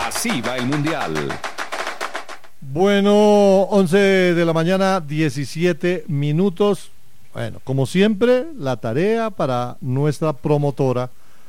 Así va el Mundial. Bueno, 11 de la mañana, 17 minutos. Bueno, como siempre, la tarea para nuestra promotora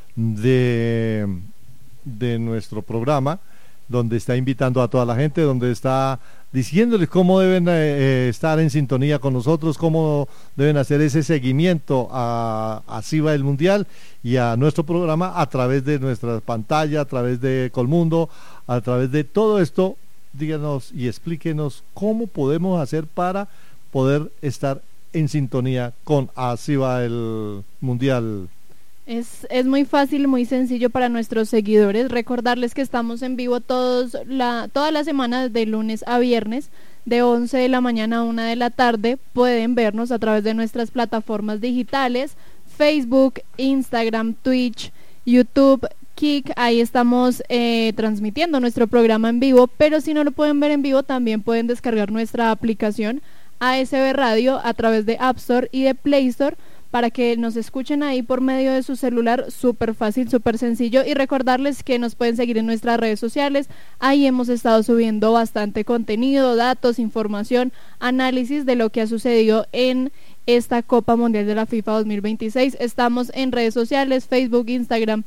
de nuestro programa, donde está invitando a toda la gente, donde está diciéndoles cómo deben estar en sintonía con nosotros, cómo deben hacer ese seguimiento a Así va el Mundial y a nuestro programa a través de nuestra pantalla, a través de Colmundo, a través de todo esto. Díganos y explíquenos cómo podemos hacer para poder estar en sintonía con Así va el Mundial. Es muy fácil, muy sencillo para nuestros seguidores. Recordarles que estamos en vivo toda la semana, de lunes a viernes, de 11 de la mañana a 1 de la tarde. Pueden vernos a través de nuestras plataformas digitales, Facebook, Instagram, Twitch, YouTube, Kik. Ahí estamos transmitiendo nuestro programa en vivo, pero si no lo pueden ver en vivo, también pueden descargar nuestra aplicación ASB Radio a través de App Store y de Play Store, para que nos escuchen ahí por medio de su celular. Súper fácil, súper sencillo. Y recordarles que nos pueden seguir en nuestras redes sociales. Ahí hemos estado subiendo bastante contenido, datos, información, análisis de lo que ha sucedido en esta Copa Mundial de la FIFA 2026. Estamos en redes sociales, Facebook, Instagram,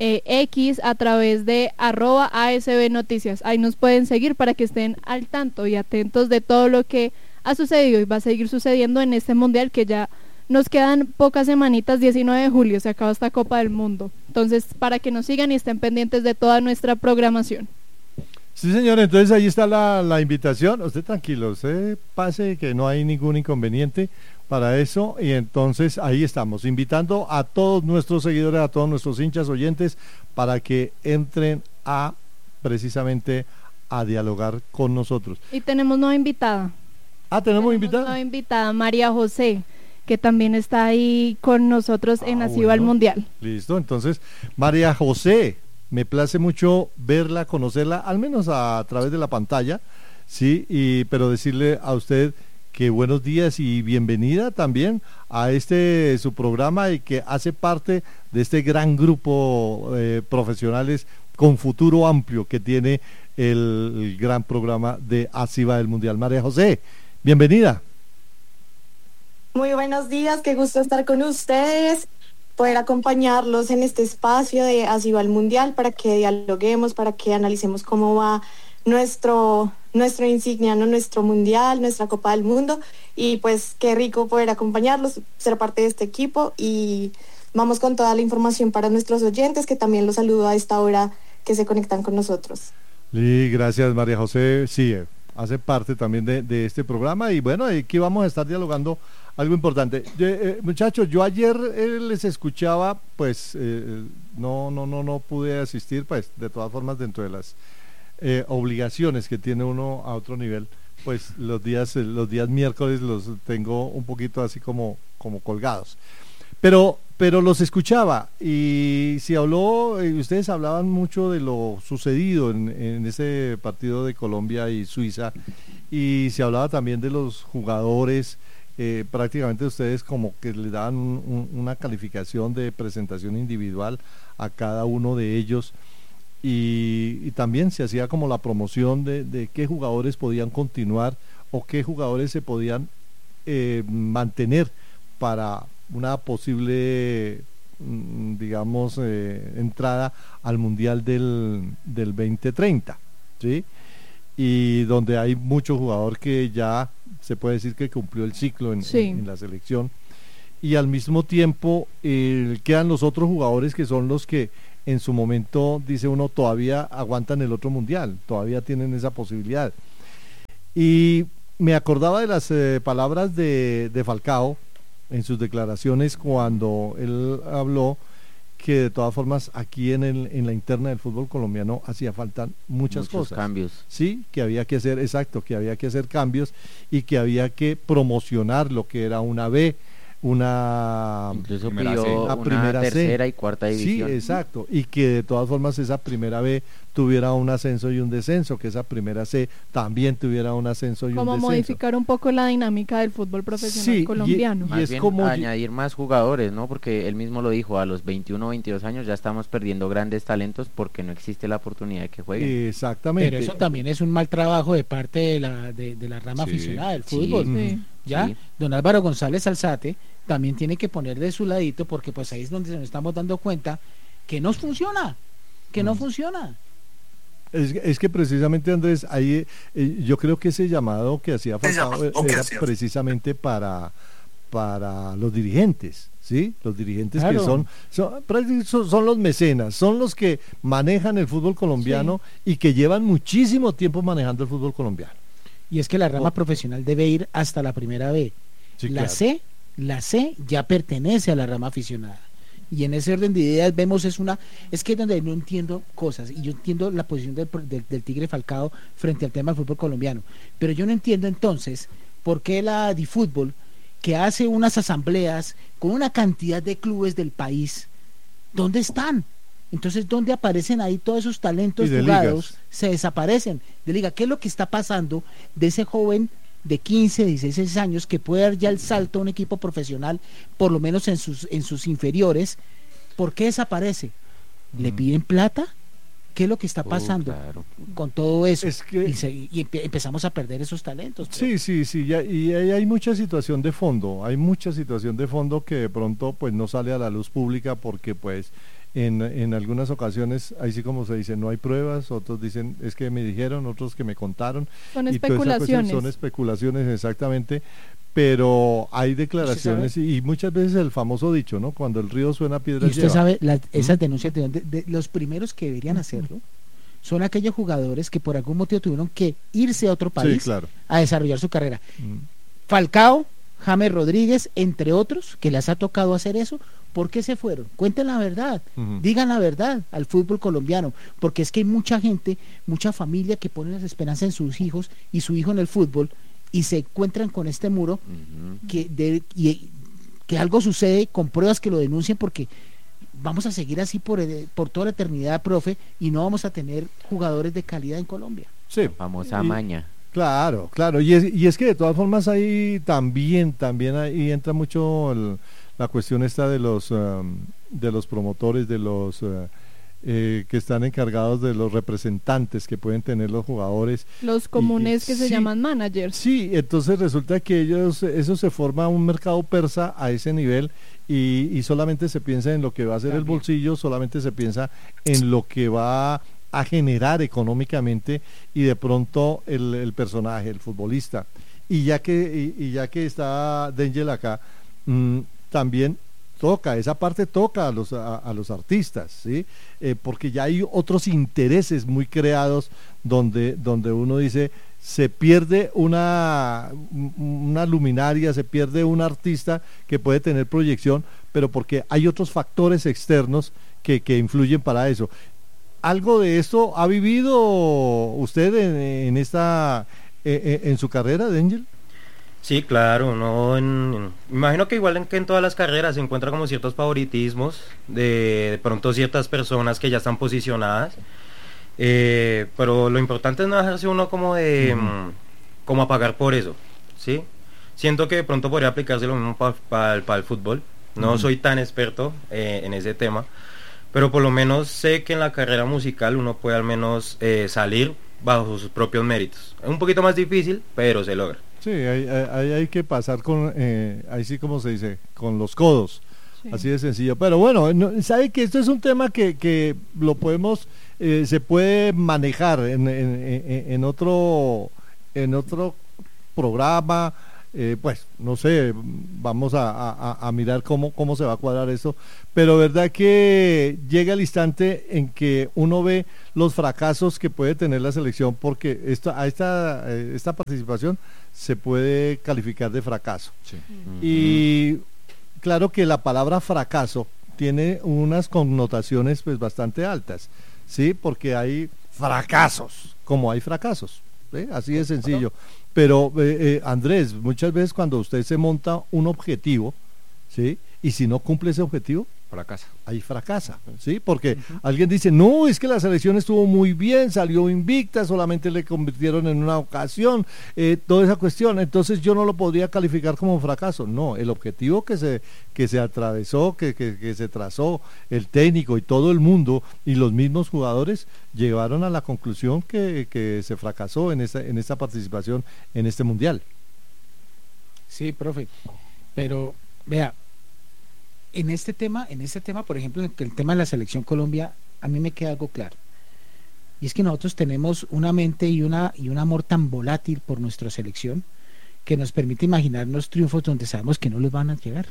X, a través de @ASB Noticias. Ahí nos pueden seguir para que estén al tanto y atentos de todo lo que ha sucedido y va a seguir sucediendo en este Mundial, que ya nos quedan pocas semanitas. 19 de julio se acaba esta Copa del Mundo. Entonces, para que nos sigan y estén pendientes de toda nuestra programación. Sí, señor, entonces ahí está la invitación. Usted tranquilo, usted pase, que no hay ningún inconveniente para eso. Y entonces ahí estamos, invitando a todos nuestros seguidores, a todos nuestros hinchas oyentes, para que entren precisamente a dialogar con nosotros. Y tenemos nueva invitada. ¿Tenemos invitada? Nueva invitada, María José, que también está ahí con nosotros en Así va el Mundial. Listo, entonces, María José, me place mucho verla, conocerla, al menos a través de la pantalla, sí, pero decirle a usted que buenos días y bienvenida también a su programa, y que hace parte de este gran grupo profesionales con futuro amplio que tiene el gran programa de Así va el Mundial. María José, bienvenida. Muy buenos días, qué gusto estar con ustedes, poder acompañarlos en este espacio de Así va el Mundial, para que dialoguemos, para que analicemos cómo va nuestro insignia, ¿no? Nuestro Mundial, nuestra Copa del Mundo, y pues qué rico poder acompañarlos, ser parte de este equipo, y vamos con toda la información para nuestros oyentes, que también los saludo a esta hora que se conectan con nosotros. Sí, gracias, María José. Sí, hace parte también de este programa, y bueno, aquí vamos a estar dialogando algo importante. Muchachos, yo ayer les escuchaba, pues no pude asistir, pues de todas formas, dentro de las obligaciones que tiene uno a otro nivel, pues los días miércoles los tengo un poquito así como colgados, pero los escuchaba, y si ustedes hablaban mucho de lo sucedido en ese partido de Colombia y Suiza, y se hablaba también de los jugadores. Prácticamente ustedes como que le daban una calificación de presentación individual a cada uno de ellos, y también se hacía como la promoción de qué jugadores podían continuar o qué jugadores se podían mantener para una posible digamos entrada al Mundial del 2030, ¿sí? Y donde hay mucho jugador que ya se puede decir que cumplió el ciclo en la selección, y al mismo tiempo quedan los otros jugadores, que son los que en su momento, dice uno, todavía aguantan el otro Mundial, todavía tienen esa posibilidad. Y me acordaba de las palabras de Falcao en sus declaraciones, cuando él habló que de todas formas aquí en la interna del fútbol colombiano hacía falta muchos cosas, cambios. Sí, que había que hacer, que había que hacer cambios, y que había que promocionar lo que era una B, Incluso Primera pidió C. una primera C. tercera y cuarta división. Sí, exacto, y que de todas formas esa primera B tuviera un ascenso y un descenso, que esa primera C también tuviera un ascenso y un Como descenso. modificar un poco la dinámica del fútbol profesional Sí, colombiano. y Más es bien como añadir más jugadores, ¿no? Porque él mismo lo dijo, a los 21 o 22 años ya estamos perdiendo grandes talentos porque no existe la oportunidad de que jueguen. Exactamente. Pero eso también es un mal trabajo de parte de la rama Sí, aficionada del sí. fútbol. Sí. ¿Ya? Sí. Don Álvaro González Alzate también tiene que poner de su ladito porque pues ahí es donde nos estamos dando cuenta que no funciona, que no funciona. Es que precisamente, Andrés, ahí yo creo que ese llamado que hacía Falcao era precisamente para los dirigentes, ¿sí? Los dirigentes Claro. que son los mecenas, son los que manejan el fútbol colombiano y que llevan muchísimo tiempo manejando el fútbol colombiano. Y es que la rama profesional debe ir hasta la primera B. Sí, la claro. La C ya pertenece a la rama aficionada. Y en ese orden de ideas vemos es que es donde no entiendo cosas, y yo entiendo la posición del Tigre Falcao frente al tema del fútbol colombiano, pero yo no entiendo entonces por qué la DiFútbol, que hace unas asambleas con una cantidad de clubes del país, ¿dónde están? Entonces, ¿dónde aparecen ahí todos esos talentos Y de jugados? ligas. Se desaparecen de liga. ¿Qué es lo que está pasando de ese joven de 15, 16 años que puede dar ya el salto a un equipo profesional, por lo menos en sus inferiores? ¿Por qué desaparece? ¿Le piden plata? ¿Qué es lo que está pasando Claro. con todo eso? Es que- Empezamos a perder esos talentos. Sí, y ahí hay mucha situación de fondo, que de pronto pues no sale a la luz pública porque pues en algunas ocasiones, ahí sí como se dice, no hay pruebas, otros dicen es que me dijeron, otros que me contaron. Son y toda esa cuestión especulaciones. son especulaciones, exactamente, pero hay declaraciones y muchas veces el famoso dicho, ¿no? Cuando el río suena, Y piedras usted lleva. sabe, esas denuncias de los primeros que deberían hacerlo son aquellos jugadores que por algún motivo tuvieron que irse a otro Sí, país claro. a desarrollar su carrera. Mm. Falcao, James Rodríguez, entre otros, que les ha tocado hacer eso. ¿Por qué se fueron? Cuenten la verdad, Ujú. digan la verdad al fútbol colombiano, porque es que hay mucha gente, mucha familia que pone las esperanzas en sus hijos y su hijo en el fútbol y se encuentran con este muro Ujú. que algo sucede con pruebas que lo denuncien, porque vamos a seguir así por toda la eternidad, profe, y no vamos a tener jugadores de calidad en Colombia. Sí. Famosa Y- maña. Claro, y es que de todas formas ahí también ahí entra mucho la cuestión esta de los promotores, de los que están encargados de los representantes que pueden tener los jugadores. Los comunes que se sí. llaman managers. Sí, entonces resulta que eso se forma un mercado persa a ese nivel y solamente se piensa en lo que va a hacer el También. bolsillo, solamente se piensa en lo que va a generar económicamente y de pronto el personaje, el futbolista. Y ya que está D'Angel acá, también esa parte toca a los artistas, ¿sí? Porque ya hay otros intereses muy creados donde uno dice, se pierde una luminaria, se pierde un artista que puede tener proyección, pero porque hay otros factores externos que influyen para eso. ¿Algo de esto ha vivido usted en su carrera, D'Angel? Sí, claro, imagino que igual que en todas las carreras se encuentra como ciertos favoritismos de pronto ciertas personas que ya están posicionadas, pero lo importante es no dejarse uno como como a pagar por eso, ¿sí? Siento que de pronto podría aplicarse lo mismo para el fútbol, no soy tan experto en ese tema, pero por lo menos sé que en la carrera musical uno puede al menos salir bajo sus propios méritos. Es un poquito más difícil, pero se logra. Sí, hay que pasar ahí sí como se dice, con los codos, Sí. así de sencillo. Pero bueno, sabe que esto es un tema que lo podemos, se puede manejar en otro programa. Pues no sé, vamos a mirar cómo se va a cuadrar eso, pero verdad que llega el instante en que uno ve los fracasos que puede tener la selección, porque esta participación se puede calificar de fracaso. Sí. Y claro que la palabra fracaso tiene unas connotaciones pues bastante altas, ¿sí? Porque hay fracasos, como hay fracasos, ¿sí? Así de sencillo. Pero Andrés, muchas veces cuando usted se monta un objetivo, ¿sí? Y si no cumple ese objetivo, Fracasa. ahí fracasa, ¿sí? Porque alguien dice, no, es que la selección estuvo muy bien, salió invicta, solamente le convirtieron en una ocasión, toda esa cuestión, entonces yo no lo podría calificar como fracaso. No, el objetivo que se atravesó, que se trazó el técnico y todo el mundo y los mismos jugadores llevaron a la conclusión que se fracasó en esta participación en este mundial. Sí, profe, pero vea, en este tema, por ejemplo, en el tema de la selección Colombia, a mí me queda algo claro. Y es que nosotros tenemos una mente y un amor tan volátil por nuestra selección que nos permite imaginarnos triunfos donde sabemos que no los van a llegar.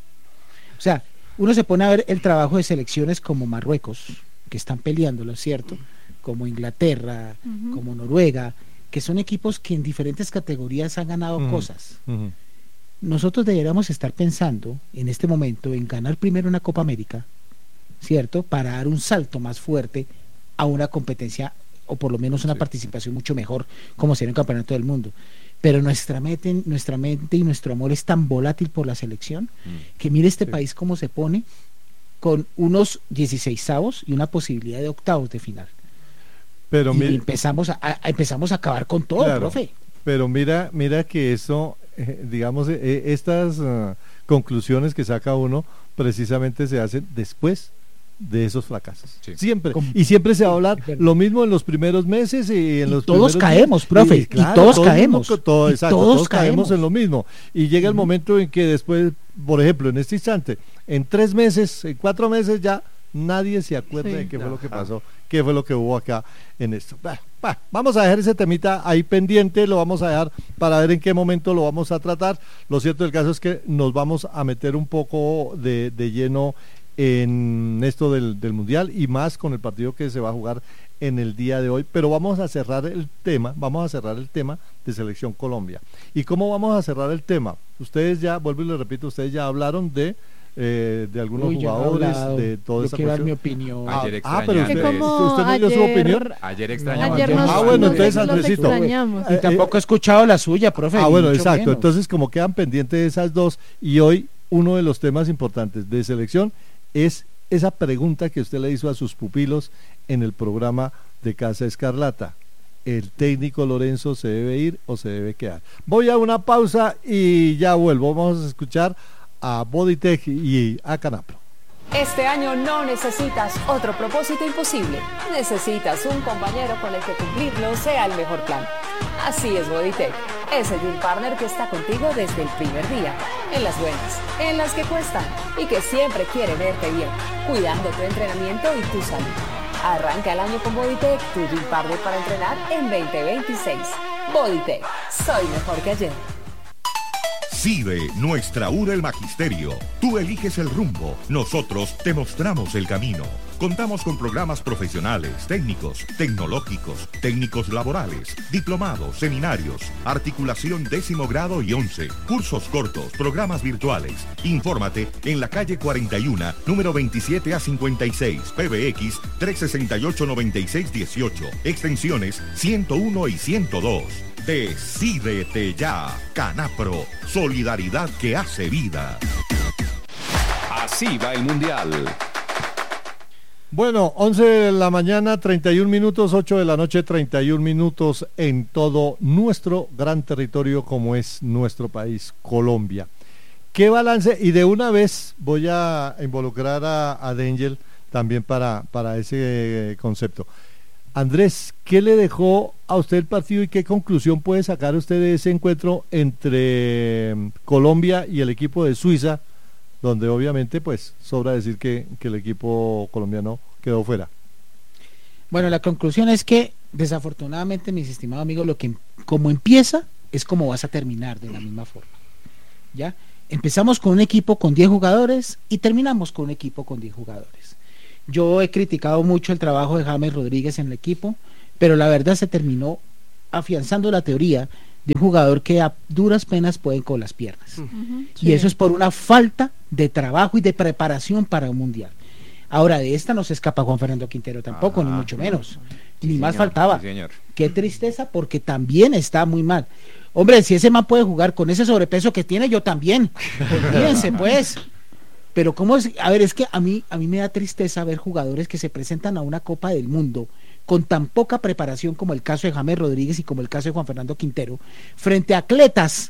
O sea, uno se pone a ver el trabajo de selecciones como Marruecos, que están peleándolo, ¿cierto? Como Inglaterra, como Noruega, que son equipos que en diferentes categorías han ganado cosas. Nosotros deberíamos estar pensando en este momento en ganar primero una Copa América, ¿cierto? Para dar un salto más fuerte a una competencia o por lo menos una participación mucho mejor como sería un campeonato del mundo. Pero nuestra mente y nuestro amor es tan volátil por la selección que mire este país cómo se pone con unos 16avos y una posibilidad de octavos de final. Pero y empezamos a acabar con todo, claro, profe. Pero mira que eso, digamos, estas conclusiones que saca uno precisamente se hacen después de esos fracasos. Sí. Siempre. Y siempre se va a hablar lo mismo en los primeros meses y en los todos caemos, profe, y todos caemos. Todos caemos en lo mismo. Y llega el momento en que después, por ejemplo, en este instante, en 3 meses, en 4 meses ya nadie se acuerda de qué fue lo que pasó, qué fue lo que hubo acá en esto. Vamos a dejar ese temita ahí pendiente, lo vamos a dejar para ver en qué momento lo vamos a tratar. Lo cierto del caso es que nos vamos a meter un poco de lleno en esto del mundial y más con el partido que se va a jugar en el día de hoy, pero vamos a cerrar el tema de Selección Colombia. ¿Y cómo vamos a cerrar el tema? Ustedes ya, vuelvo y les repito, ustedes ya hablaron de algunos jugadores, de toda esa cuestión. Dar mi opinión. Ayer pero usted no dio su opinión. Ayer extrañamos. Bueno, entonces Andresito. Y tampoco he escuchado la suya, profe. Bueno, exacto. Menos. Entonces, como quedan pendientes esas dos, y hoy uno de los temas importantes de selección es esa pregunta que usted le hizo a sus pupilos en el programa de Casa Escarlata. ¿El técnico Lorenzo se debe ir o se debe quedar? Voy a una pausa y ya vuelvo. Vamos a escuchar a Bodytech y a Canapro. Este año no necesitas otro propósito imposible. Necesitas un compañero con el que cumplirlo sea el mejor plan. Así es Bodytech, ese gym partner que está contigo desde el primer día, en las buenas, en las que cuestan y que siempre quiere verte bien, cuidando tu entrenamiento y tu salud. Arranca el año con Bodytech, tu gym partner para entrenar en 2026. Bodytech, soy mejor que ayer. CIDE, nuestra URA el Magisterio. Tú eliges el rumbo, nosotros te mostramos el camino. Contamos con programas profesionales, técnicos, tecnológicos, técnicos laborales, diplomados, seminarios, articulación 10º grado y 11, cursos cortos, programas virtuales. Infórmate en la calle 41, número 27 a 56, PBX 368-9618, extensiones 101 y 102. Decídete ya, Canapro, solidaridad que hace vida. Así va el Mundial. Bueno, 11 de la mañana, 31 minutos, 8 de la noche, 31 minutos en todo nuestro gran territorio como es nuestro país, Colombia. ¿Qué balance? Y de una vez voy a involucrar a Dengel también para ese concepto. Andrés, ¿qué le dejó a usted el partido y qué conclusión puede sacar usted de ese encuentro entre Colombia y el equipo de Suiza, donde obviamente pues sobra decir que el equipo colombiano quedó fuera? Bueno, la conclusión es que desafortunadamente, mis estimados amigos, lo que como empieza es como vas a terminar de la misma forma. ¿Ya? Empezamos con un equipo con 10 jugadores y terminamos con un equipo con 10 jugadores. Yo he criticado mucho el trabajo de James Rodríguez en el equipo, pero la verdad se terminó afianzando la teoría de un jugador que a duras penas puede con las piernas. Y eso es por una falta de trabajo y de preparación para un mundial. Ahora, de esta no se escapa Juan Fernando Quintero tampoco, ni mucho menos. Ni señor, más faltaba. Sí, qué tristeza, porque también está muy mal. Hombre, si ese man puede jugar con ese sobrepeso que tiene, yo también. Fíjense, pues. Pero cómo es, a ver, es que a mí me da tristeza ver jugadores que se presentan a una Copa del Mundo con tan poca preparación como el caso de James Rodríguez y como el caso de Juan Fernando Quintero, frente a atletas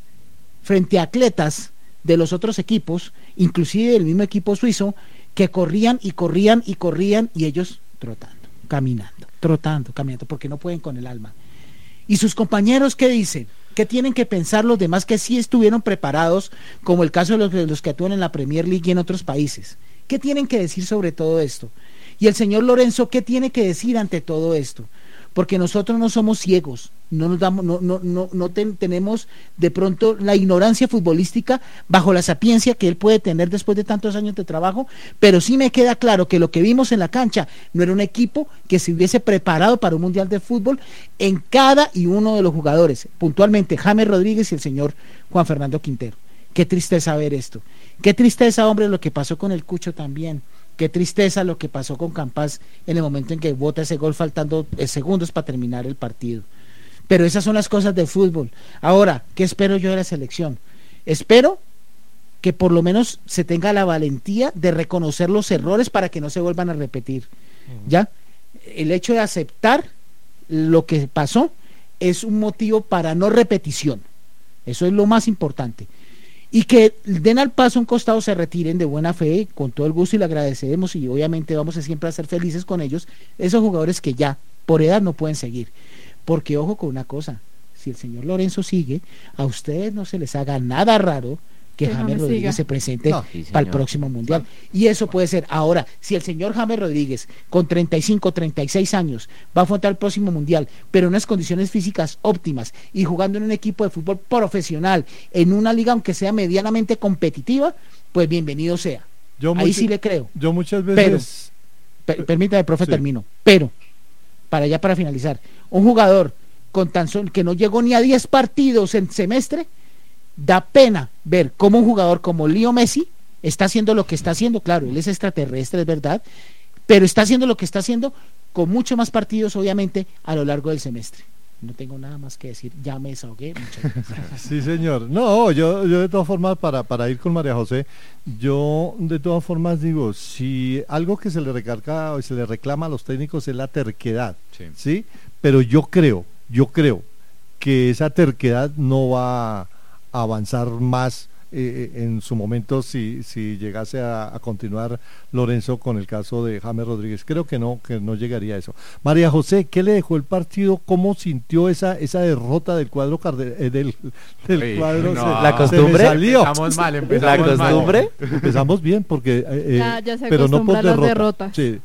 de los otros equipos, inclusive del mismo equipo suizo, que corrían y ellos trotando, caminando, porque no pueden con el alma. ¿Y sus compañeros qué dicen? ¿Qué tienen que pensar los demás que sí estuvieron preparados, como el caso de los que actúan en la Premier League y en otros países? ¿Qué tienen que decir sobre todo esto? Y el señor Lorenzo, ¿qué tiene que decir ante todo esto? Porque nosotros no somos ciegos, tenemos de pronto la ignorancia futbolística bajo la sapiencia que él puede tener después de tantos años de trabajo, pero sí me queda claro que lo que vimos en la cancha no era un equipo que se hubiese preparado para un mundial de fútbol en cada y uno de los jugadores, puntualmente James Rodríguez y el señor Juan Fernando Quintero. Qué tristeza ver esto, qué tristeza, hombre, lo que pasó con el Cucho también. Qué tristeza lo que pasó con Campas en el momento en que bota ese gol faltando segundos para terminar el partido. Pero esas son las cosas del fútbol. Ahora, ¿qué espero yo de la selección? Espero que por lo menos se tenga la valentía de reconocer los errores para que no se vuelvan a repetir. ¿Ya? El hecho de aceptar lo que pasó es un motivo para no repetición. Eso es lo más importante. Y que den al paso un costado, se retiren de buena fe, con todo el gusto, y le agradecemos, y obviamente vamos a siempre a ser felices con ellos, esos jugadores que ya por edad no pueden seguir. Porque ojo con una cosa, si el señor Lorenzo sigue, a ustedes no se les haga nada raro que James Rodríguez se presente para el próximo mundial. Y eso puede ser. Ahora, si el señor James Rodríguez con 35, 36 años va a afrontar el próximo mundial, pero en unas condiciones físicas óptimas y jugando en un equipo de fútbol profesional, en una liga aunque sea medianamente competitiva, pues bienvenido sea. Ahí sí le creo. Yo muchas veces... Pero, permítame, profe, termino. Pero, para finalizar, un jugador con tan solo que no llegó ni a 10 partidos en semestre, da pena ver cómo un jugador como Leo Messi está haciendo lo que está haciendo. Claro, él es extraterrestre, es verdad, pero está haciendo lo que está haciendo con mucho más partidos, obviamente, a lo largo del semestre. No tengo nada más que decir, ya me desahogué. Muchas gracias. Sí, señor. No, yo de todas formas, para ir con María José, yo de todas formas digo, si algo que se le recarga o se le reclama a los técnicos es la terquedad, ¿sí? Pero yo creo que esa terquedad no va avanzar más en su momento si llegase a continuar Lorenzo con el caso de James Rodríguez. Creo que no llegaría a eso. María José, ¿qué le dejó el partido? ¿Cómo sintió esa derrota del cuadro del cuadro? No, la costumbre. Empezamos mal. La costumbre. Empezamos bien porque ya se pero no por las derrotas. Sí.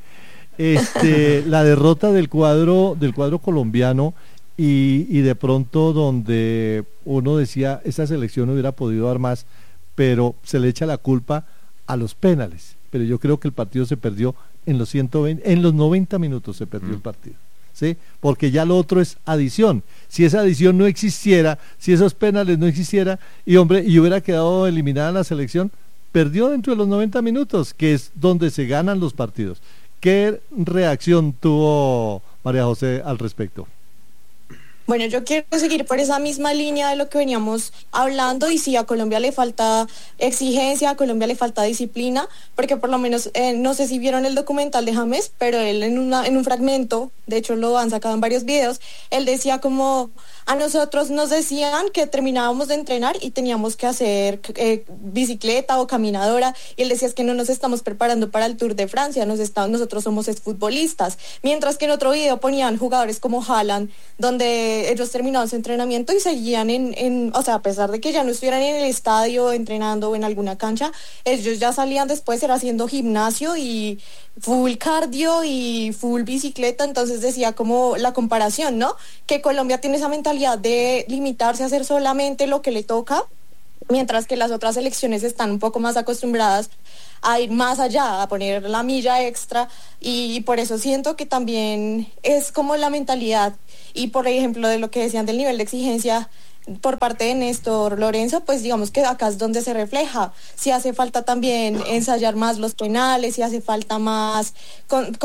La derrota del cuadro colombiano. Y de pronto donde uno decía, esta selección hubiera podido dar más, pero se le echa la culpa a los penales. Pero yo creo que el partido se perdió en los 90 minutos se perdió el partido, ¿sí? Porque ya lo otro es adición. Si esa adición no existiera, si esos penales no existiera, y hubiera quedado eliminada la selección, perdió dentro de los 90 minutos, que es donde se ganan los partidos. ¿Qué reacción tuvo María José al respecto? Bueno, yo quiero seguir por esa misma línea de lo que veníamos hablando, y sí, a Colombia le falta exigencia, a Colombia le falta disciplina, porque por lo menos, no sé si vieron el documental de James, pero él en un fragmento, de hecho lo han sacado en varios videos, él decía como, a nosotros nos decían que terminábamos de entrenar y teníamos que hacer bicicleta o caminadora, y él decía, es que no nos estamos preparando para el Tour de Francia, nosotros somos futbolistas, mientras que en otro video ponían jugadores como Haaland, donde ellos terminaban su entrenamiento y seguían o sea, a pesar de que ya no estuvieran en el estadio entrenando o en alguna cancha, ellos ya salían después, era haciendo gimnasio y full cardio y full bicicleta. Entonces decía como la comparación, ¿no? Que Colombia tiene esa mentalidad de limitarse a hacer solamente lo que le toca, mientras que las otras selecciones están un poco más acostumbradas a ir más allá, a poner la milla extra, y por eso siento que también es como la mentalidad. Y por ejemplo, de lo que decían del nivel de exigencia por parte de Néstor Lorenzo, pues digamos que acá es donde se refleja. Si hace falta también ensayar más los penales, si hace falta más como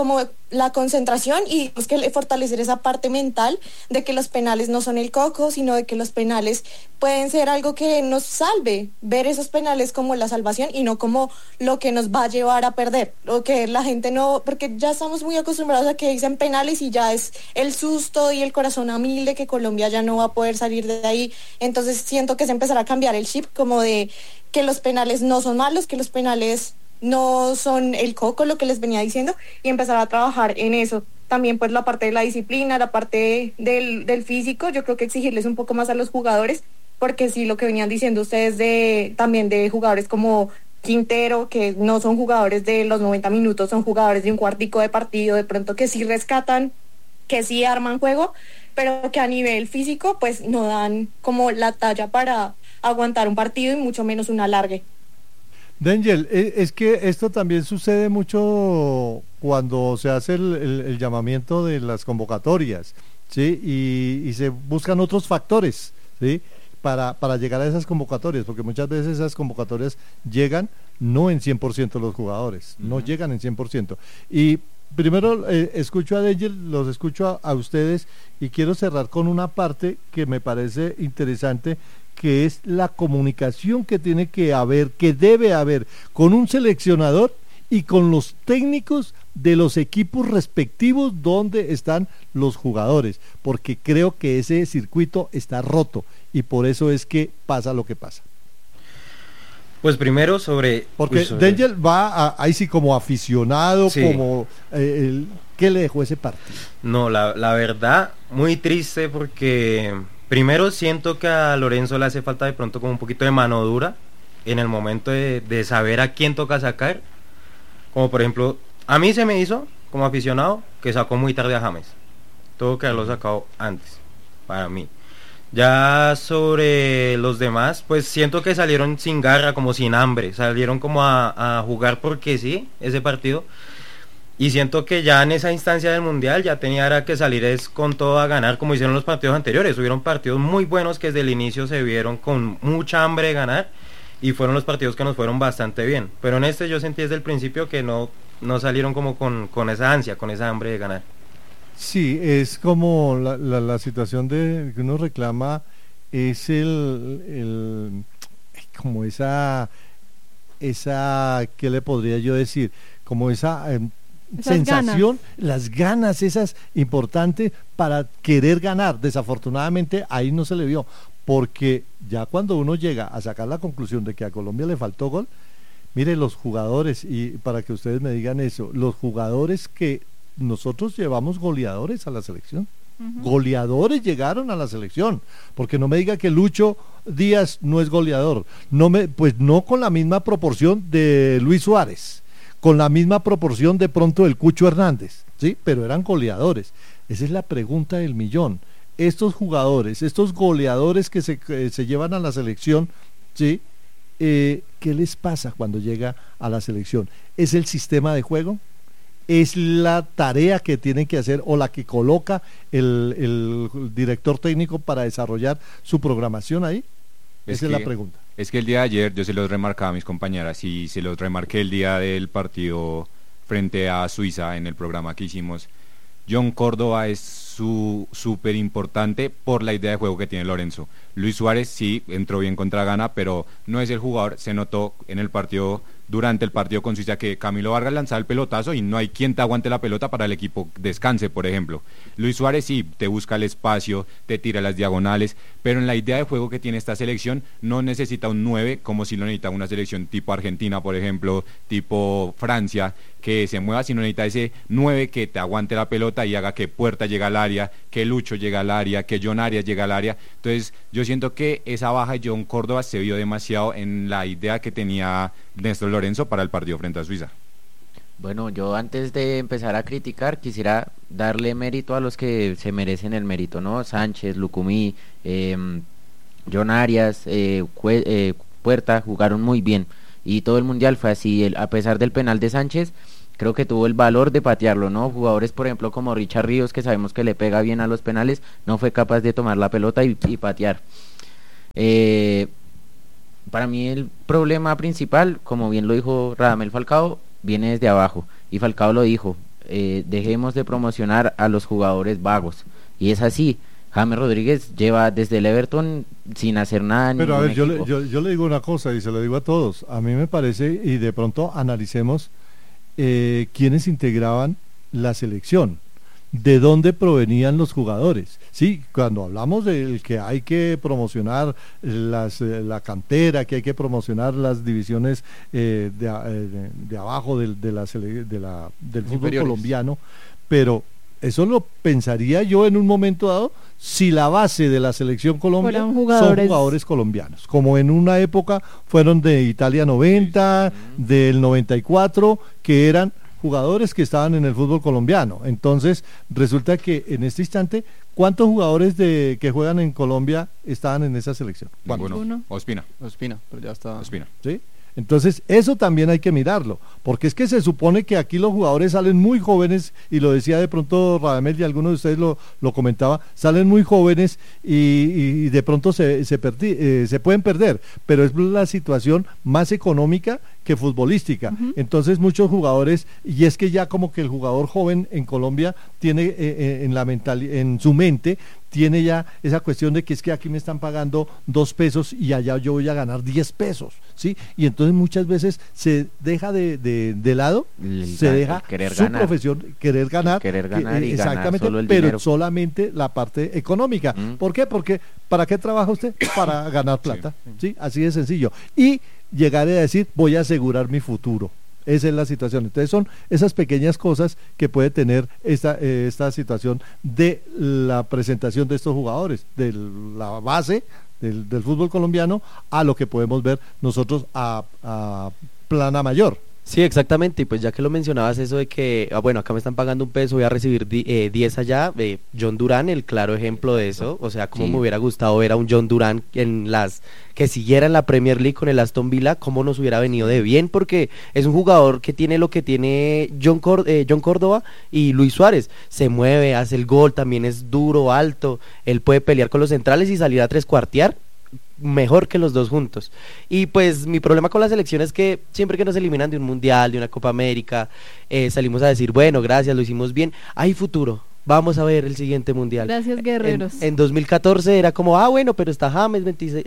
la concentración y digamos que fortalecer esa parte mental de que los penales no son el coco, sino de que los penales pueden ser algo que nos salve, ver esos penales como la salvación y no como lo que nos va a llevar a perder, o que la gente no, porque ya estamos muy acostumbrados a que dicen penales y ya es el susto y el corazón a mil de que Colombia ya no va a poder salir de ahí. Entonces siento que se empezará a cambiar el chip como de que los penales no son malos, que los penales no son el coco, lo que les venía diciendo, y empezar a trabajar en eso. También pues la parte de la disciplina, la parte del físico, yo creo que exigirles un poco más a los jugadores, porque sí, lo que venían diciendo ustedes también de jugadores como Quintero, que no son jugadores de los 90 minutos, son jugadores de un cuartico de partido, de pronto que sí rescatan, que sí arman juego, pero que a nivel físico pues no dan como la talla para aguantar un partido y mucho menos un alargue. D'Angel, es que esto también sucede mucho cuando se hace el llamamiento de las convocatorias, ¿sí? Y se buscan otros factores, ¿sí? Para llegar a esas convocatorias, porque muchas veces esas convocatorias llegan no en 100% los jugadores, no llegan en 100%. Y primero escucho a D'Angel, los escucho a ustedes y quiero cerrar con una parte que me parece interesante, que es la comunicación que tiene que haber, que debe haber con un seleccionador y con los técnicos de los equipos respectivos donde están los jugadores, porque creo que ese circuito está roto y por eso es que pasa lo que pasa. Pues primero porque D'Angel va ahí sí como aficionado, sí. Como ¿qué le dejó ese partido? No, la verdad, muy triste porque primero siento que a Lorenzo le hace falta de pronto como un poquito de mano dura en el momento de saber a quién toca sacar. Como por ejemplo, a mí se me hizo, como aficionado, que sacó muy tarde a James. Tuvo que haberlo sacado antes, para mí. Ya sobre los demás, pues siento que salieron sin garra, como sin hambre. Salieron como a jugar porque sí, ese partido. Y siento que ya en esa instancia del Mundial ya tenía que salir con todo a ganar, como hicieron los partidos anteriores. Hubieron partidos muy buenos que desde el inicio se vieron con mucha hambre de ganar, y fueron los partidos que nos fueron bastante bien. Pero en este yo sentí desde el principio que no salieron como con esa ansia, con esa hambre de ganar. Sí, es como la situación de que uno reclama, es como esa, ¿qué le podría yo decir? Como esa sensación, las ganas esas importantes para querer ganar. Desafortunadamente ahí no se le vio, porque ya cuando uno llega a sacar la conclusión de que a Colombia le faltó gol, mire los jugadores, y para que ustedes me digan eso, los jugadores que nosotros llevamos goleadores a la selección, goleadores llegaron a la selección, porque no me diga que Lucho Díaz no es goleador, pues no con la misma proporción de Luis Suárez, con la misma proporción de pronto del Cucho Hernández, ¿sí? Pero eran goleadores. Esa es la pregunta del millón. Estos jugadores, estos goleadores que se llevan a la selección, ¿sí? ¿Qué les pasa cuando llega a la selección? ¿Es el sistema de juego? ¿Es la tarea que tienen que hacer o la que coloca el director técnico para desarrollar su programación ahí? Esa es la pregunta. Es que el día de ayer yo se los remarcaba a mis compañeras y se los remarqué el día del partido frente a Suiza en el programa que hicimos. John Córdoba es súper importante por la idea de juego que tiene Lorenzo. Luis Suárez sí entró bien contra Ghana, pero no es el jugador. Se notó en el partido, durante el partido con Suiza, que Camilo Vargas lanzaba el pelotazo y no hay quien te aguante la pelota para el equipo descanse, por ejemplo. Luis Suárez sí te busca el espacio, te tira las diagonales, pero en la idea de juego que tiene esta selección no necesita un 9 como si lo necesita una selección tipo Argentina, por ejemplo, tipo Francia, que se mueva, sino necesita ese 9 que te aguante la pelota y haga que Puerta llegue al área, que Lucho llegue al área, que John Arias llegue al área. Entonces yo siento que esa baja de John Córdoba se vio demasiado en la idea que tenía Néstor Lorenzo para el partido frente a Suiza. Bueno, yo antes de empezar a criticar quisiera darle mérito a los que se merecen el mérito, ¿no? Sánchez, Lucumí, John Arias, Puerta jugaron muy bien y todo el Mundial fue así. A pesar del penal de Sánchez, creo que tuvo el valor de patearlo, ¿no? Jugadores, por ejemplo, como Richard Ríos, que sabemos que le pega bien a los penales, no fue capaz de tomar la pelota y patear. Para mí el problema principal, como bien lo dijo Radamel Falcao, viene desde abajo, y Falcao lo dijo, dejemos de promocionar a los jugadores vagos. Y es así. James Rodríguez lleva desde el Everton sin hacer nada en Pero a ningún ver, equipo. yo le digo una cosa y se lo digo a todos. A mí me parece, y de pronto analicemos quiénes integraban la selección, de dónde provenían los jugadores. Sí, cuando hablamos del que hay que promocionar la cantera, que hay que promocionar las divisiones de abajo del fútbol Inferiores. colombiano, pero eso lo pensaría yo en un momento dado si la base de la selección Colombia Fueran son jugadores. jugadores colombianos, como en una época fueron de Italia 90, del 94, que eran jugadores que estaban en el fútbol colombiano. Entonces, resulta que en este instante, ¿cuántos jugadores que juegan en Colombia estaban en esa selección? ¿Cuántos? Ninguno. Ospina. Ospina, pero ya está. Ospina. ¿Sí? Entonces, eso también hay que mirarlo, porque es que se supone que aquí los jugadores salen muy jóvenes, y lo decía de pronto Radamel, y alguno de ustedes lo comentaba, salen muy jóvenes y de pronto se pueden perder, pero es la situación más económica que futbolística. Entonces muchos jugadores, y es que ya como que el jugador joven en Colombia tiene en su mente, tiene ya esa cuestión de que es que aquí me están pagando 2 pesos y allá yo voy a ganar 10 pesos, ¿sí? Y entonces muchas veces se deja de lado, se deja querer su ganar. profesión, querer ganar y ganar exactamente, solo el pero dinero. solamente la parte económica. ¿Por qué? Porque ¿para qué trabaja usted? Para ganar plata, ¿sí? Así de sencillo. Y llegar a decir, voy a asegurar mi futuro. Esa es la situación. Entonces son esas pequeñas cosas que puede tener esta situación de la presentación de estos jugadores, de la base del fútbol colombiano a lo que podemos ver nosotros a plana mayor. Sí, exactamente, y pues ya que lo mencionabas eso de que, bueno, acá me están pagando 1 peso, voy a recibir 10 allá, John Durán, el claro ejemplo de eso, o sea, como Sí. me hubiera gustado ver a un John Durán que siguiera en la Premier League con el Aston Villa, cómo nos hubiera venido de bien, porque es un jugador que tiene lo que tiene John Córdoba y Luis Suárez, se mueve, hace el gol, también es duro, alto, él puede pelear con los centrales y salir a trescuartear, mejor que los dos juntos. Y pues mi problema con la selección es que siempre que nos eliminan de un mundial, de una Copa América, salimos a decir, bueno, gracias, lo hicimos bien, hay futuro, vamos a ver el siguiente mundial. Gracias, guerreros. En 2014 era como, bueno, pero está James,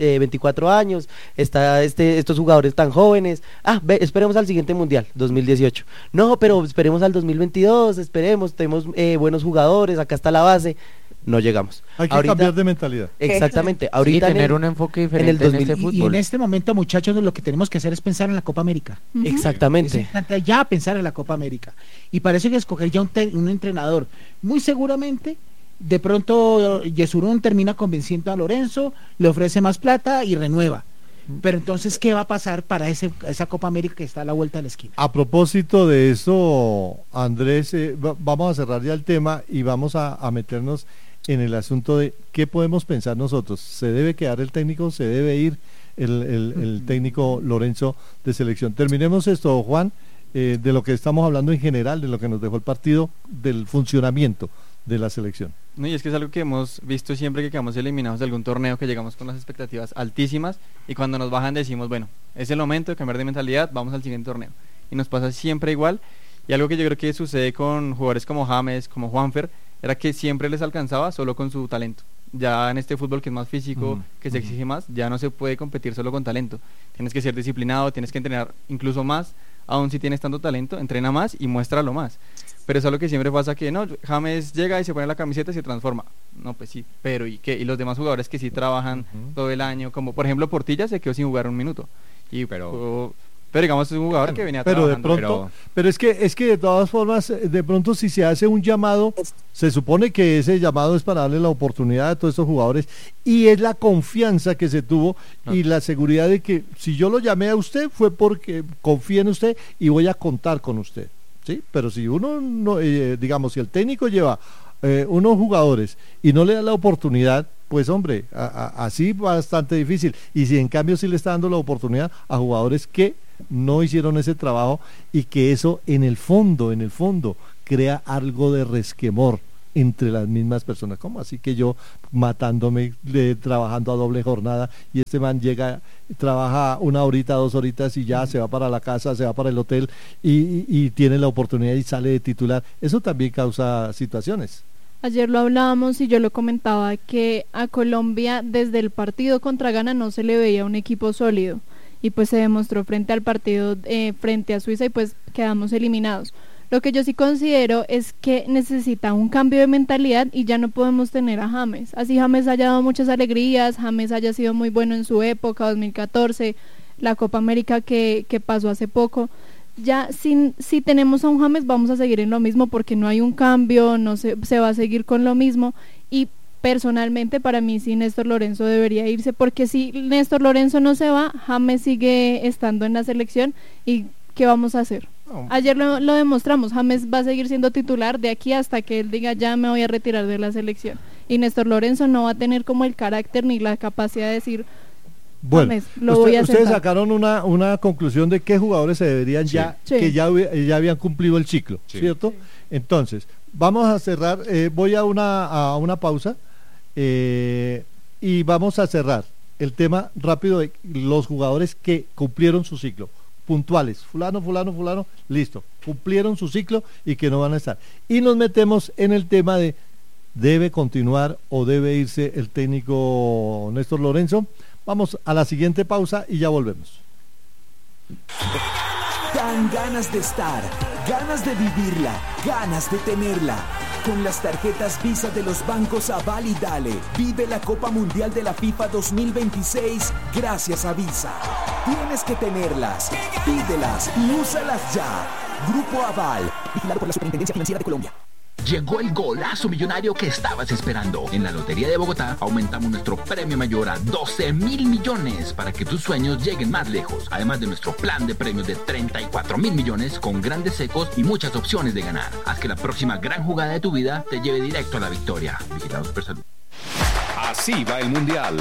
24 años, está estos jugadores tan jóvenes, esperemos al siguiente mundial, 2018. No, pero esperemos al 2022, esperemos, tenemos buenos jugadores, acá está la base. No llegamos. Hay que cambiar de mentalidad. Exactamente. Ahorita Sí, tener un enfoque diferente en este fútbol. Y en este momento, muchachos, lo que tenemos que hacer es pensar en la Copa América. Exactamente. Es ya pensar en la Copa América. Y parece que escoger ya un entrenador. Muy seguramente, de pronto, Yesurún termina convenciendo a Lorenzo, le ofrece más plata y renueva. Pero entonces, ¿qué va a pasar para esa Copa América que está a la vuelta de la esquina? A propósito de eso, Andrés, vamos a cerrar ya el tema y vamos a meternos en el asunto de qué podemos pensar nosotros. ¿Se debe quedar el técnico? ¿Se debe ir el técnico Lorenzo de selección? Terminemos esto, Juan, de lo que estamos hablando en general, de lo que nos dejó el partido, del funcionamiento de la selección. No, y es que es algo que hemos visto siempre que quedamos eliminados de algún torneo, que llegamos con las expectativas altísimas y cuando nos bajan decimos, bueno, es el momento de cambiar de mentalidad, vamos al siguiente torneo. Y nos pasa siempre igual. Y algo que yo creo que sucede con jugadores como James, como Juanfer, era que siempre les alcanzaba solo con su talento. Ya en este fútbol que es más físico, que se exige más, ya no se puede competir solo con talento. Tienes que ser disciplinado, tienes que entrenar incluso más, aun si tienes tanto talento, entrena más y muéstralo más. Pero es algo que siempre pasa que, no, James llega y se pone la camiseta y se transforma. No, pues sí, pero ¿y qué? Y los demás jugadores que sí trabajan todo el año, como por ejemplo Portilla se quedó sin jugar un minuto. Pero digamos es un jugador que venía trabajando. De pronto, pero es que de todas formas, de pronto si se hace un llamado, se supone que ese llamado es para darle la oportunidad a todos estos jugadores y es la confianza que se tuvo y la seguridad de que si yo lo llamé a usted fue porque confío en usted y voy a contar con usted, ¿sí? Pero si uno, no, digamos, si el técnico lleva unos jugadores y no le da la oportunidad, pues hombre, así bastante difícil. Y si en cambio sí le está dando la oportunidad a jugadores que no hicieron ese trabajo y que eso en el fondo crea algo de resquemor entre las mismas personas. ¿Cómo así que yo matándome, trabajando a doble jornada, y este man llega, trabaja 1 horita, 2 horitas y ya se va para la casa, se va para el hotel y tiene la oportunidad y sale de titular? Eso también causa situaciones. Ayer lo hablábamos y yo lo comentaba que a Colombia desde el partido contra Ghana no se le veía un equipo sólido, y pues se demostró frente al partido frente a Suiza y pues quedamos eliminados. Lo que yo sí considero es que necesita un cambio de mentalidad y ya no podemos tener a James. Así James haya dado muchas alegrías, James haya sido muy bueno en su época, 2014, la Copa América que pasó hace poco. Ya si tenemos a un James vamos a seguir en lo mismo porque no hay un cambio, no se va a seguir con lo mismo. Y personalmente para mí sí Néstor Lorenzo debería irse, porque si Néstor Lorenzo no se va, James sigue estando en la selección y ¿qué vamos a hacer? Ayer lo demostramos, James va a seguir siendo titular de aquí hasta que él diga ya me voy a retirar de la selección, y Néstor Lorenzo no va a tener como el carácter ni la capacidad de decir bueno, James, voy a ustedes sentar. sacaron una conclusión de qué jugadores se deberían que ya habían cumplido el ciclo, ¿cierto? Entonces, vamos a cerrar, voy a una pausa y vamos a cerrar el tema rápido de los jugadores que cumplieron su ciclo, puntuales, fulano, listo, cumplieron su ciclo y que no van a estar. Y nos metemos en el tema de ¿debe continuar o debe irse el técnico Néstor Lorenzo? Vamos a la siguiente pausa y ya volvemos. Dan ganas de estar, ganas de vivirla, ganas de tenerla. Con las tarjetas Visa de los bancos Aval y Dale, vive la Copa Mundial de la FIFA 2026 gracias a Visa. Tienes que tenerlas, pídelas y úsalas ya. Grupo Aval, vigilado por la Superintendencia Financiera de Colombia. Llegó el golazo millonario que estabas esperando. En la Lotería de Bogotá aumentamos nuestro premio mayor a 12.000 millones para que tus sueños lleguen más lejos. Además de nuestro plan de premios de 34.000 millones con grandes secos y muchas opciones de ganar. Haz que la próxima gran jugada de tu vida te lleve directo a la victoria. Vigilados por Salud. Así va el Mundial.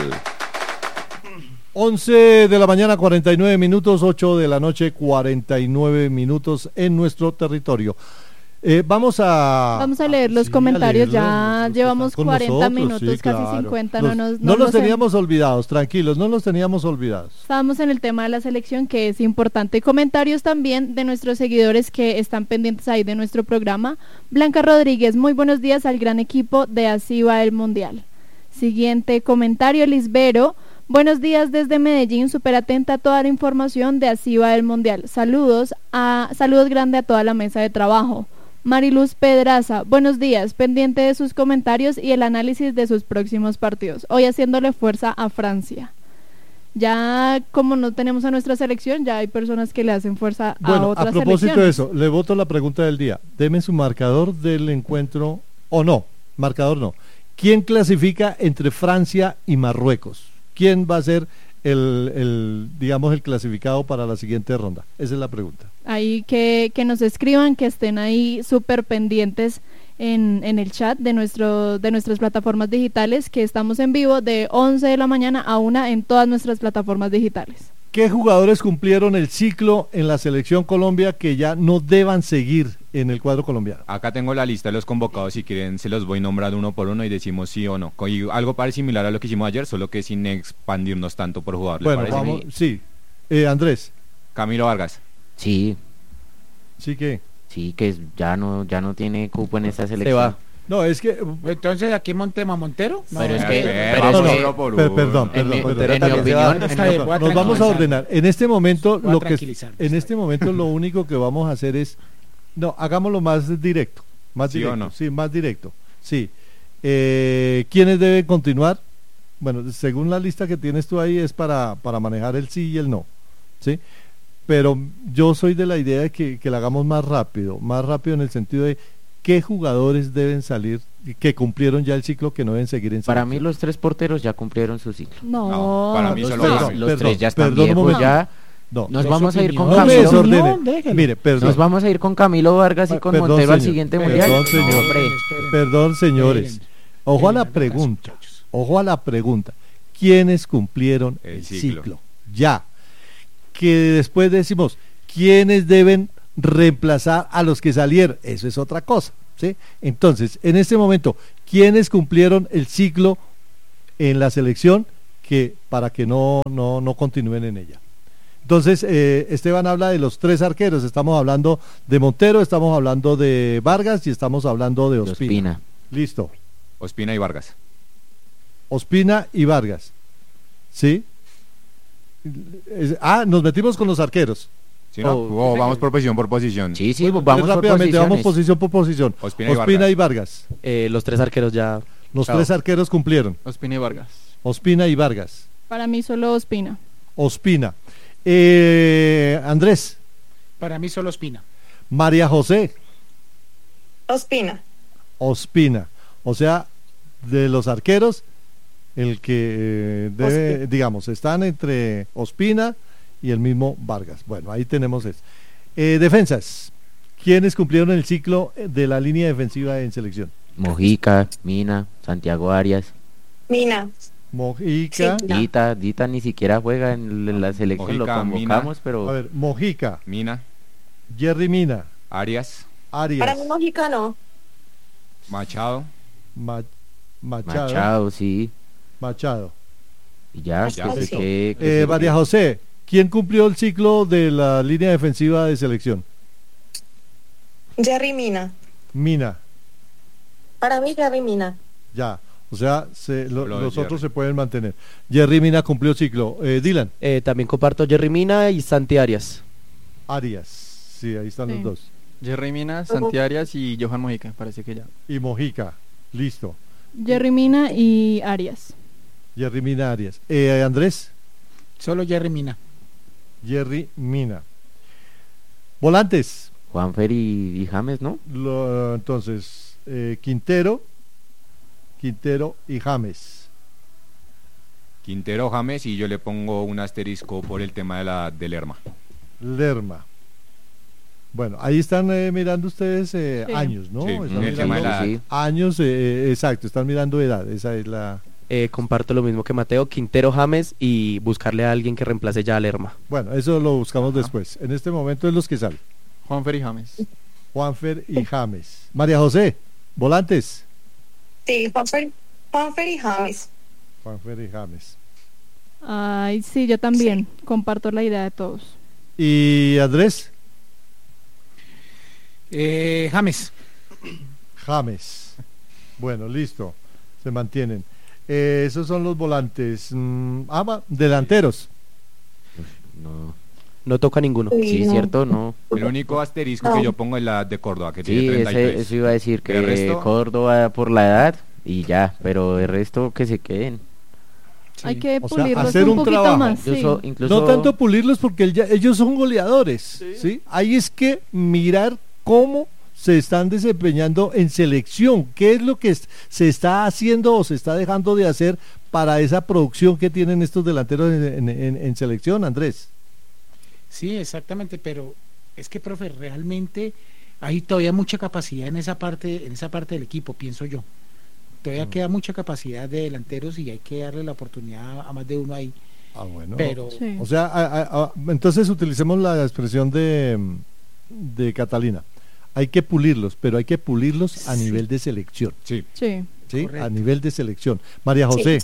11 de la mañana, 49 minutos, 8 de la noche, 49 minutos en nuestro territorio. Vamos a leer los comentarios, ya llevamos 40 minutos, sí, casi 50, no los teníamos olvidados, tranquilos, no los teníamos olvidados. Estábamos en el tema de la selección, que es importante. Comentarios también de nuestros seguidores que están pendientes ahí de nuestro programa. Blanca Rodríguez, muy buenos días al gran equipo de Así va el Mundial. Siguiente comentario, Lisbero. Buenos días desde Medellín, súper atenta a toda la información de Así va el Mundial. Saludos grande a toda la mesa de trabajo. Mariluz Pedraza, buenos días, pendiente de sus comentarios y el análisis de sus próximos partidos, hoy haciéndole fuerza a Francia. Ya como no tenemos a nuestra selección, ya hay personas que le hacen fuerza a otras selecciones. A propósito de eso, le voto la pregunta del día. Deme su marcador del encuentro, o no, marcador no. ¿Quién clasifica entre Francia y Marruecos? ¿Quién va a ser el clasificado para la siguiente ronda? Esa es la pregunta. Ahí que nos escriban, que estén ahí súper pendientes en el chat de nuestras plataformas digitales, que estamos en vivo de 11 de la mañana a 1 en todas nuestras plataformas digitales. ¿Qué jugadores cumplieron el ciclo en la selección Colombia que ya no deban seguir en el cuadro colombiano? Acá tengo la lista de los convocados, si quieren se los voy nombrando uno por uno y decimos sí o no. Y algo parece similar a lo que hicimos ayer, solo que sin expandirnos tanto por jugador. Bueno, vamos, sí. Andrés. Camilo Vargas. Sí. ¿Sí qué? Sí, que ya no tiene cupo en esta selección. Se va. No, es que... Entonces, ¿aquí Montema Montero? No, pero es que... Perdón. En mi opinión... Nos vamos a ordenar. En este momento, lo único que vamos a hacer es... No, hagámoslo más directo. Más ¿Sí directo. o no? Sí, más directo. Sí. ¿Quiénes deben continuar? Bueno, según la lista que tienes tú ahí, es para manejar el sí y el no. ¿Sí? Pero yo soy de la idea de que la hagamos más rápido en el sentido de qué jugadores deben salir, que cumplieron ya el ciclo, que no deben seguir en selección. Para mí los 3 porteros ya cumplieron su ciclo. No, para mí solo los 3 ya están viejos, ya. No, nos vamos a ir con Camilo. Mire, perdón. Nos vamos a ir con Camilo Vargas y con Montero al siguiente mundial. Perdón, señores. Ojo a la pregunta. ¿Quiénes cumplieron el ciclo? Ya. Que después decimos, ¿quiénes deben reemplazar a los que salieron? Eso es otra cosa. ¿sí? Entonces, en este momento, ¿quiénes cumplieron el ciclo en la selección para que no continúen en ella? Entonces, Esteban habla de los 3 arqueros, estamos hablando de Montero, estamos hablando de Vargas y estamos hablando de Ospina. Listo. Ospina y Vargas. Ospina y Vargas. ¿Sí? Nos metimos con los arqueros. ¿Sí, no? Vamos por posición. Sí, Bueno, vamos rápidamente, por vamos posición por posición. Ospina y Vargas. Los 3 arqueros ya. Los 3 arqueros cumplieron. Ospina y Vargas. Ospina y Vargas. Para mí solo Ospina. Ospina. Andrés. Para mí solo Ospina. María José. Ospina. Ospina. O sea, de los arqueros, el que debe, digamos, están entre Ospina y el mismo Vargas. Bueno, ahí tenemos eso. Defensas. ¿Quiénes cumplieron el ciclo de la línea defensiva en selección? Mojica, Mina, Santiago Arias. Mina. Mojica. Sí, Dita ni siquiera juega en la selección, Mojica, lo convocamos, Mina. pero... A ver, Mojica. Mina. Jerry Mina. Arias. Para mí Mojica no. Machado. Machado, sí. Machado. Y ya, Ya, que listo. María José, ¿quién cumplió el ciclo de la línea defensiva de selección? Jerry Mina. Mina. Para mí Jerry Mina. Ya. O sea, los Jerry. otros se pueden mantener. Jerry Mina cumplió ciclo. Dylan. También comparto Jerry Mina y Santi Arias. Arias. Sí, ahí están los dos. Jerry Mina, Santi Arias y Johan Mojica, parece que ya. Y Mojica. Listo. Jerry Mina y Arias. Jerry Mina, Arias. Andrés. Solo Jerry Mina. Jerry Mina. Volantes. Juanfer y James, ¿no? Entonces, Quintero y James. Quintero, James, y yo le pongo un asterisco por el tema de Lerma. Lerma. Bueno, ahí están mirando ustedes años, ¿no? Sí, Están el tema de la mirando años, exacto, están mirando edad, esa es la... Comparto lo mismo que Mateo, Quintero, James y buscarle a alguien que reemplace ya a Lerma. Bueno, eso lo buscamos después. En este momento es los que salen. Juanfer y James. Juanfer y James. María José, volantes. Sí, Juanfer y James. Juanfer y James. Ay, sí, yo también comparto la idea de todos. ¿Y Andrés? James. James. Bueno, listo. Se mantienen. Esos son los volantes. Delanteros. No toca ninguno. Sí, cierto, no. El único asterisco que yo pongo es la de Córdoba, que Sí, tiene 33. eso iba a decir, que El resto- Córdoba por la edad y ya, pero el resto que se queden. Hay que O sea, pulirlos hacer un un poquito trabajo. más. sí. Incluso No tanto pulirlos porque ellos son goleadores, ¿sí? Ahí es que mirar cómo se están desempeñando en selección, qué es lo que se está haciendo o se está dejando de hacer para esa producción que tienen estos delanteros en selección, Andrés. Sí, exactamente, pero es que, profe, realmente hay todavía mucha capacidad en esa parte del equipo, pienso yo. Todavía queda mucha capacidad de delanteros y hay que darle la oportunidad a más de uno ahí. Bueno, pero Sí. o sea, entonces utilicemos la expresión de Catalina. Hay que pulirlos, pero hay que pulirlos a nivel de selección. Sí. Sí. ¿Sí? Correcto. A nivel de selección. María José.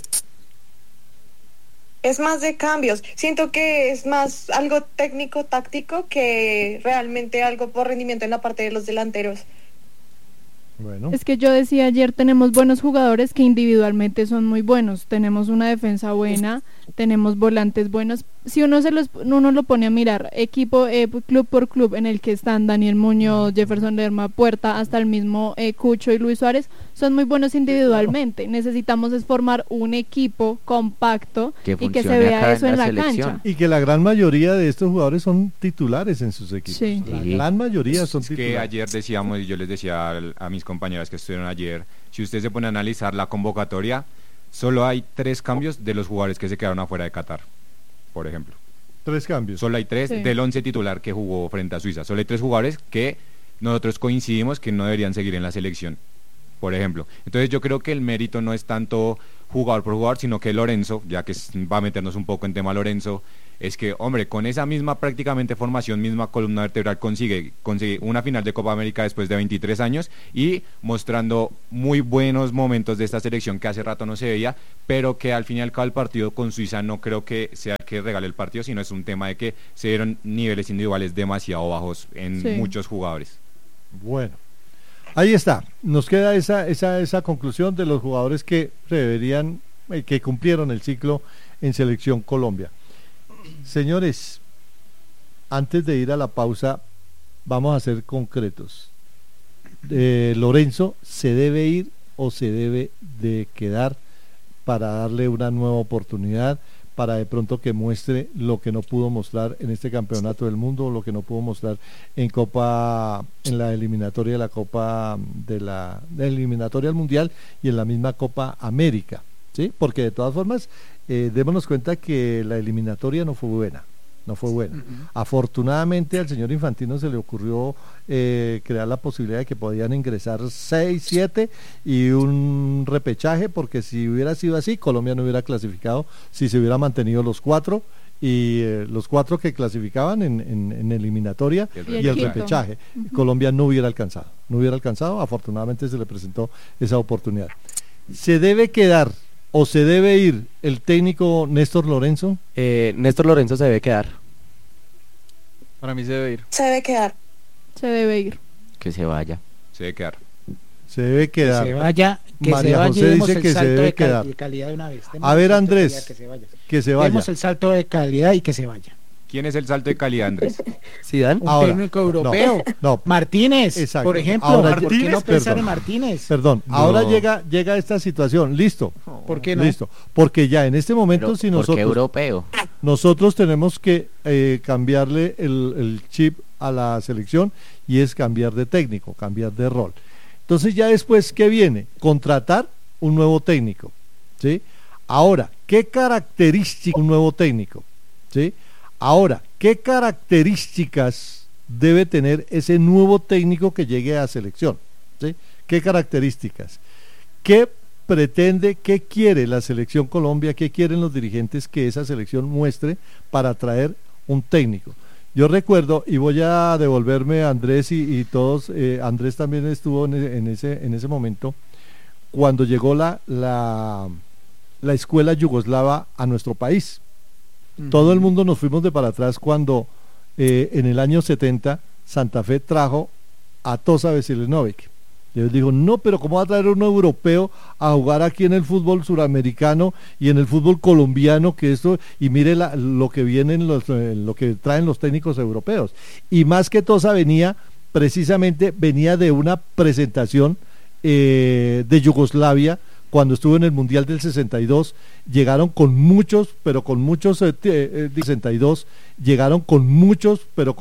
Es más de cambios. Siento que es más algo técnico, táctico, que realmente algo por rendimiento en la parte de los delanteros. Bueno. Es que yo decía ayer, tenemos buenos jugadores que individualmente son muy buenos, tenemos una defensa buena, tenemos volantes buenos. Si uno lo pone a mirar equipo, club por club en el que están Daniel Muñoz, Jefferson Lerma, Puerta, hasta el mismo Cucho y Luis Suárez, son muy buenos individualmente. Necesitamos es formar un equipo compacto Que y que se funcione vea acá eso en en la la selección. cancha. Y que la gran mayoría de estos jugadores son titulares en sus equipos. Sí. La Sí. gran mayoría son Es que titulares. ayer decíamos, y yo les decía a mis compañeras que estuvieron ayer, si usted se pone a analizar la convocatoria, solo hay 3 cambios de los jugadores que se quedaron afuera de Qatar, por ejemplo. 3 cambios. Solo hay 3 Sí. del 11 titular que jugó frente a Suiza. Solo hay 3 jugadores que nosotros coincidimos que no deberían seguir en la selección, por ejemplo. Entonces yo creo que el mérito no es tanto jugador por jugador, sino que Lorenzo, ya que va a meternos un poco en tema Lorenzo, es que, hombre, con esa misma prácticamente formación, misma columna vertebral, consigue una final de Copa América después de 23 años y mostrando muy buenos momentos de esta selección que hace rato no se veía, pero que al fin y al cabo el partido con Suiza no creo que sea que regale el partido, sino es un tema de que se dieron niveles individuales demasiado bajos en muchos jugadores. Bueno, ahí está, nos queda esa conclusión de los jugadores que deberían, que cumplieron el ciclo en Selección Colombia. Señores, antes de ir a la pausa, vamos a ser concretos. ¿Lorenzo se debe ir o se debe de quedar para darle una nueva oportunidad, para de pronto que muestre lo que no pudo mostrar en este campeonato del mundo, lo que no pudo mostrar en la eliminatoria de la Copa de la eliminatoria al Mundial y en la misma Copa América? ¿Sí? Porque de todas formas, démonos cuenta que la eliminatoria no fue buena. Afortunadamente al señor Infantino se le ocurrió crear la posibilidad de que podían ingresar 6, 7 y un repechaje, porque si hubiera sido así, Colombia no hubiera clasificado, si se hubiera mantenido los 4 y los 4 que clasificaban en eliminatoria y el repechaje. Colombia no hubiera alcanzado, afortunadamente se le presentó esa oportunidad. ¿Se debe quedar o se debe ir el técnico Néstor Lorenzo? Néstor Lorenzo se debe quedar. Para mí se debe ir. Se debe quedar. Se debe ir. Que se vaya. Se debe quedar. Se debe quedar. Que se vaya, que María se vaya, José demos dice el que se salto debe de quedar. de calidad de una vez. A ver, Andrés, que se vaya. Demos el salto de calidad y que se vaya. ¿Quién es el salto de calidad, Andrés? ¿Zidane? Un técnico europeo. No. Martínez, Exacto. por ejemplo. Ahora, ¿Por qué no pensar perdón. en Martínez? Perdón, No. ahora llega esta situación, listo. ¿Por qué no? Listo, porque ya en este momento Pero, si ¿por qué nosotros europeo? Nosotros tenemos que cambiarle el chip a la selección y es cambiar de técnico, cambiar de rol. Entonces ya después, ¿qué viene? Contratar un nuevo técnico, ¿sí? Ahora, ¿qué características un nuevo técnico? ¿Sí? Ahora, ¿qué características debe tener ese nuevo técnico que llegue a selección? ¿Sí? ¿Qué características? ¿Qué pretende, qué quiere la selección Colombia, qué quieren los dirigentes que esa selección muestre para traer un técnico? Yo recuerdo, y voy a devolverme a Andrés y todos, Andrés también estuvo en ese momento, cuando llegó la escuela yugoslava a nuestro país. Todo el mundo nos fuimos de para atrás cuando en el año 70 Santa Fe trajo a Tosa Veselinovic. Y ellos dijo, no, pero ¿cómo va a traer un europeo a jugar aquí en el fútbol suramericano y en el fútbol colombiano? Que esto, y mire lo que vienen lo que traen los técnicos europeos. Y más que Tosa venía de una presentación de Yugoslavia, cuando estuvo en el Mundial del 62, llegaron con muchos 62, llegaron con muchos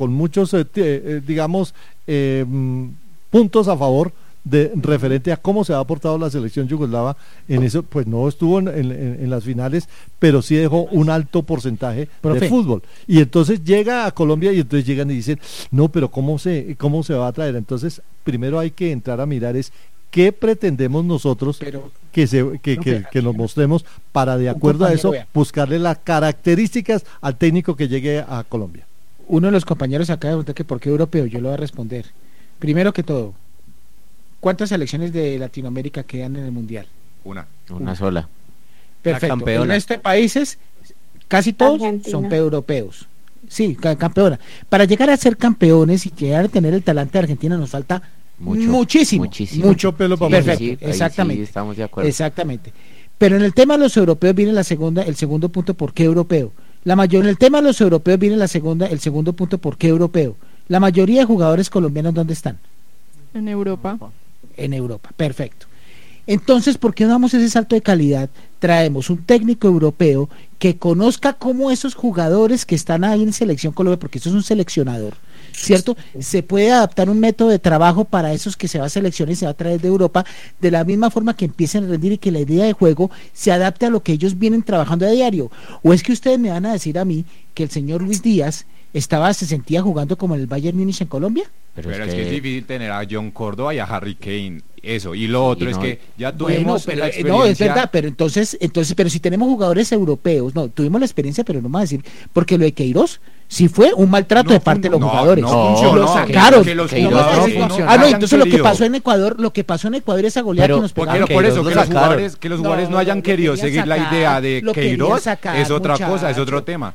puntos a favor de referente a cómo se ha aportado la selección yugoslava en eso. Pues no estuvo en las finales, pero sí dejó un alto porcentaje de fútbol. Y entonces llega a Colombia y entonces llegan y dicen, no, pero ¿cómo se va a traer? Entonces, primero hay que entrar a mirar qué pretendemos nosotros que nos mostremos para, de acuerdo a eso, buscarle las características al técnico que llegue a Colombia. Uno de los compañeros acaba de preguntar que por qué europeo. Yo lo voy a responder. Primero que todo, ¿cuántas selecciones de Latinoamérica quedan en el Mundial? Una sola. Perfecto. En este países, casi todos son europeos. Sí, campeona. Para llegar a ser campeones y llegar a tener el talante de Argentina nos falta muchísimo. Mucho pelo para perfecto, exactamente. Sí, estamos de acuerdo. Exactamente. Pero en el tema de los europeos viene el segundo punto, ¿por qué europeo? En el tema de los europeos viene el segundo punto, ¿por qué europeo? La mayoría de jugadores colombianos, ¿dónde están? En Europa. En Europa, perfecto. Entonces, ¿por qué no damos ese salto de calidad? Traemos un técnico europeo que conozca cómo esos jugadores que están ahí en Selección Colombia, porque eso es un seleccionador, ¿cierto? Se puede adaptar un método de trabajo para esos que se va a seleccionar y se va a traer de Europa, de la misma forma que empiecen a rendir y que la idea de juego se adapte a lo que ellos vienen trabajando a diario. ¿O es que ustedes me van a decir a mí que el señor Luis Díaz se sentía jugando como en el Bayern Múnich en Colombia. Pero es que es difícil tener a John Córdoba y a Harry Kane, eso, y lo otro es que ya tuvimos pero, la experiencia. no, es verdad, pero entonces, pero si tenemos jugadores europeos, no, tuvimos la experiencia, pero no vamos a decir, porque lo de Queiroz sí fue un maltrato de parte de los jugadores. Lo sacaron. Que los jugadores entonces lo que pasó en Ecuador, esa goleada que nos pegaron. Por eso, que los jugadores no hayan querido seguir la idea de Queiroz es otra cosa, es otro tema.